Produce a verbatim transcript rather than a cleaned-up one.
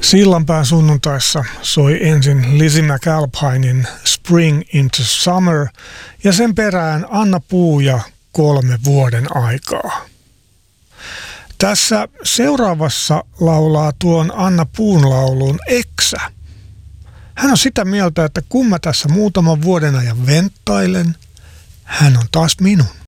Sillanpään sunnuntaissa soi ensin Lizzie McAlpinin Spring into Summer ja sen perään Anna Puu ja Kolme vuoden aikaa. Tässä seuraavassa laulaa tuon Anna Puun laulun Eksä. Hän on sitä mieltä, että kun mä tässä muutaman vuoden ajan venttailen, hän on taas minun.